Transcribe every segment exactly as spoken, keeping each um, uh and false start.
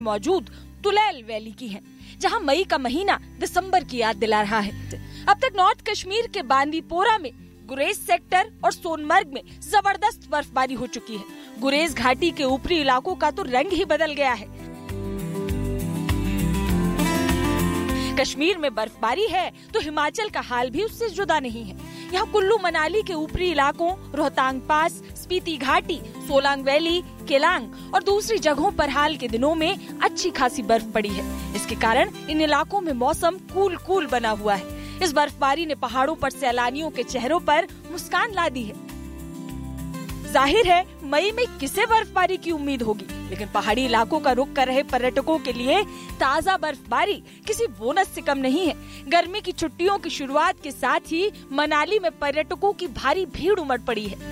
मौजूद तुलैल वैली की हैं, जहां मई का महीना दिसंबर की याद दिला रहा है। अब तक नॉर्थ कश्मीर के बांदीपोरा में, गुरेज सेक्टर और सोनमर्ग में जबरदस्त बर्फबारी हो चुकी है। गुरेज घाटी के ऊपरी इलाकों का तो रंग ही बदल गया है। कश्मीर में बर्फबारी है तो हिमाचल का हाल भी उससे जुदा नहीं है। यहाँ कुल्लू मनाली के ऊपरी इलाकों, रोहतांग पास, स्पीति घाटी, सोलांग वैली, केलांग और दूसरी जगहों पर हाल के दिनों में अच्छी खासी बर्फ पड़ी है। इसके कारण इन इलाकों में मौसम कूल कूल बना हुआ है। इस बर्फबारी ने पहाड़ों पर सैलानियों के चेहरों पर मुस्कान ला दी है। जाहिर है मई में किसे बर्फबारी की उम्मीद होगी, लेकिन पहाड़ी इलाकों का रुख कर रहे पर्यटकों के लिए ताज़ा बर्फबारी किसी बोनस से कम नहीं है। गर्मी की छुट्टियों की शुरुआत के साथ ही मनाली में पर्यटकों की भारी भीड़ उमड़ पड़ी है।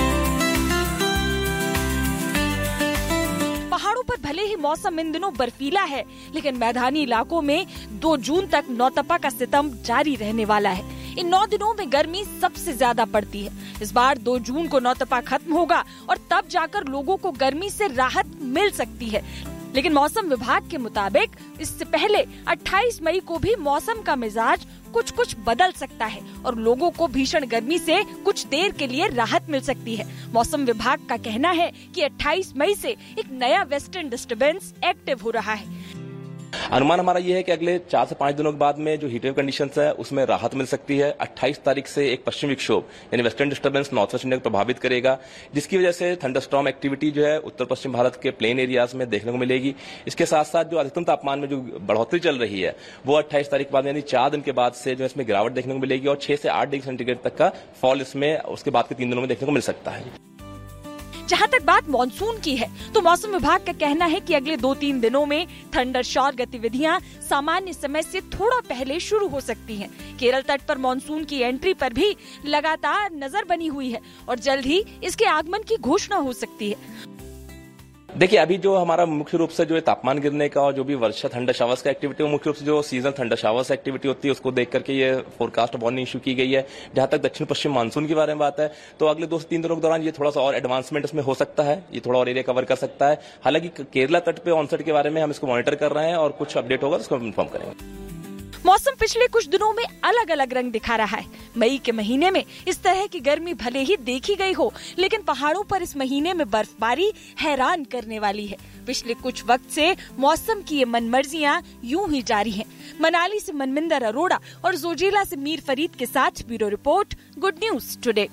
पहाड़ों पर भले ही मौसम इन दिनों बर्फीला है, लेकिन मैदानी इलाकों में दो जून तक नौतपा का सितम जारी रहने वाला है। इन नौ दिनों में गर्मी सबसे ज्यादा पड़ती है। इस बार दो जून को नौतपा खत्म होगा और तब जाकर लोगों को गर्मी से राहत मिल सकती है। लेकिन मौसम विभाग के मुताबिक इससे पहले अट्ठाईस मई को भी मौसम का मिजाज कुछ कुछ बदल सकता है और लोगों को भीषण गर्मी से कुछ देर के लिए राहत मिल सकती है। मौसम विभाग का कहना है कि अट्ठाईस मई से एक नया वेस्टर्न डिस्टर्बेंस एक्टिव हो रहा है। अनुमान हमारा ये है कि अगले चार से पांच दिनों के बाद में जो हीट वेव कंडीशंस है उसमें राहत मिल सकती है। अट्ठाईस तारीख से एक पश्चिमी विक्षोभ यानी western disturbance north west India को प्रभावित करेगा, जिसकी वजह से थंडरस्टॉर्म एक्टिविटी जो है उत्तर पश्चिम भारत के प्लेन एरियाज में देखने को मिलेगी। इसके साथ साथ जो अधिकतम तापमान में जो बढ़ोतरी चल रही है वो अट्ठाईस तारीख के बाद यानी चार दिन के बाद से जो इसमें गिरावट देखने को मिलेगी और छह से आठ डिग्री सेंटीग्रेड तक का फॉल इसमें उसके बाद के तीन दिनों में देखने को मिल सकता है। जहाँ तक बात मानसून की है तो मौसम विभाग का कहना है कि अगले दो तीन दिनों में थंडर शॉवर गतिविधियाँ सामान्य समय से थोड़ा पहले शुरू हो सकती हैं। केरल तट पर मानसून की एंट्री पर भी लगातार नजर बनी हुई है और जल्द ही इसके आगमन की घोषणा हो सकती है। देखिए, अभी जो हमारा मुख्य रूप से जो तापमान गिरने का और जो भी वर्षा थंडर शावर्स का एक्टिविटी, वो मुख्य रूप से जो सीजन थंडर शावर्स एक्टिविटी होती है उसको देख करके ये फोरकास्ट वार्निंग इशू की गई है। जहां तक दक्षिण पश्चिम मानसून के बारे में बात है तो अगले दो से तीन दिनों के दौरान ये थोड़ा सा और एडवांसमेंट इसमें हो सकता है, ये थोड़ा और एरिया कवर कर सकता है। हालांकि केरला तट पे ऑनसेट के बारे में हम इसको मॉनिटर कर रहे हैं और कुछ अपडेट होगा तो उसको इन्फॉर्म करेंगे। मौसम पिछले कुछ दिनों में अलग अलग रंग दिखा रहा है। मई के महीने में इस तरह की गर्मी भले ही देखी गई हो, लेकिन पहाड़ों पर इस महीने में बर्फबारी हैरान करने वाली है। पिछले कुछ वक्त से मौसम की ये मनमर्जियां यूं ही जारी हैं। मनाली से मनमिंदर अरोड़ा और जोजिला से मीर फरीद के साथ bureau report, good news today.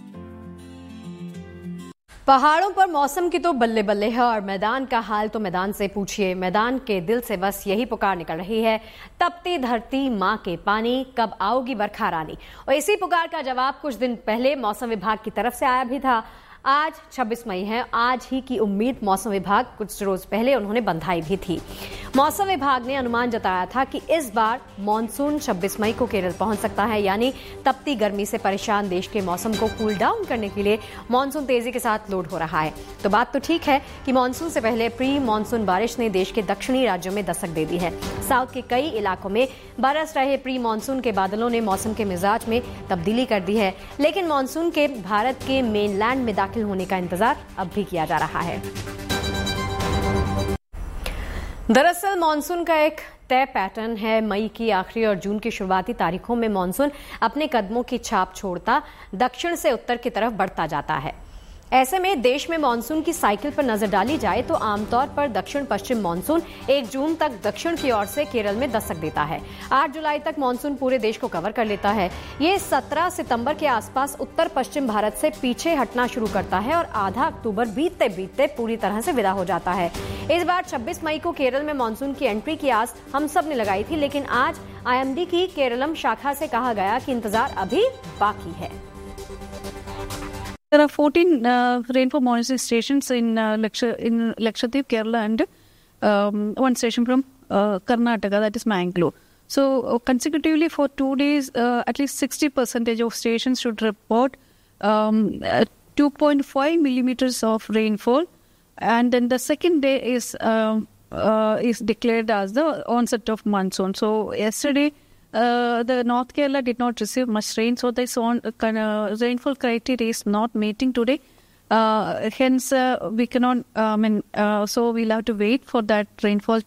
पहाड़ों पर मौसम की तो बल्ले बल्ले है और मैदान का हाल तो मैदान से पूछिए। मैदान के दिल से बस यही पुकार निकल रही है, तपती धरती माँ के पानी, कब आओगी बरखा रानी। और इसी पुकार का जवाब कुछ दिन पहले मौसम विभाग की तरफ से आया भी था। आज छब्बीस मई है, आज ही की उम्मीद मौसम विभाग कुछ रोज पहले उन्होंने बंधाई भी थी। मौसम विभाग ने अनुमान जताया था कि इस बार मॉनसून छब्बीस मई को केरल पहुंच सकता है, यानी तपती गर्मी से परेशान देश के मौसम को कूल डाउन करने के लिए मॉनसून तेजी के साथ लोड हो रहा है। तो बात तो ठीक है कि मॉनसून से पहले प्री मॉनसून बारिश ने देश के दक्षिणी राज्यों में दस्तक दे दी है। साउथ के कई इलाकों में बरस रहे प्री मॉनसून के बादलों ने मौसम के मिजाज में तब्दीली कर दी है, लेकिन मॉनसून के भारत के मेनलैंड में दाखिल होने का इंतजार अब भी किया जा रहा है। दरअसल मॉनसून का एक तय पैटर्न है। मई की आखिरी और जून की शुरुआती तारीखों में मॉनसून अपने कदमों की छाप छोड़ता दक्षिण से उत्तर की तरफ बढ़ता जाता है। ऐसे में देश में मॉनसून की साइकिल पर नजर डाली जाए तो आमतौर पर दक्षिण पश्चिम मॉनसून एक जून तक दक्षिण की ओर से केरल में दस्तक देता है। आठ जुलाई तक मॉनसून पूरे देश को कवर कर लेता है। ये सत्रह सितंबर के आसपास उत्तर पश्चिम भारत से पीछे हटना शुरू करता है और आधा अक्टूबर बीतते बीतते पूरी तरह से विदा हो जाता है। इस बार छब्बीस मई को केरल में मॉनसून की एंट्री की आस हम सब ने लगाई थी, लेकिन आज आई एम डी की केरलम शाखा से कहा गया कि इंतजार अभी बाकी है। There are fourteen uh, rainfall monitoring stations in uh, Laksh- in Lakshadweep, Kerala, and um, one station from uh, Karnataka, that is Mangalore. So uh, consecutively for two days, uh, at least sixty percentage of stations should report um, uh, two point five millimeters of rainfall, and then the second day is uh, uh, is declared as the onset of monsoon. So yesterday, Uh, the North Kerala did not receive much rain, so this on, uh, rainfall criteria is not meeting today. Uh, hence, uh, we cannot, uh, I mean, uh, so we'll have to wait for that rainfall